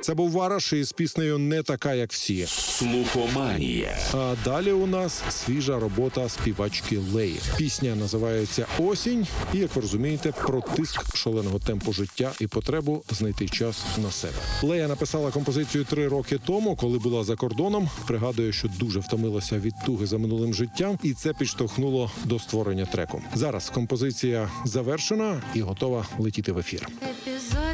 Це був Вараш із піснею «Не така, як всі». Слухоманія. А далі у нас свіжа робота співачки Леї. Пісня називається «Осінь» і, як ви розумієте, про тиск шаленого темпу життя і потребу знайти час на себе. Лея написала композицію 3 роки тому, коли була за кордоном. Пригадує, що дуже втомилася від туги за минулим життям, і це підштовхнуло до створення треку. Зараз композиція завершена і готова летіти в ефір.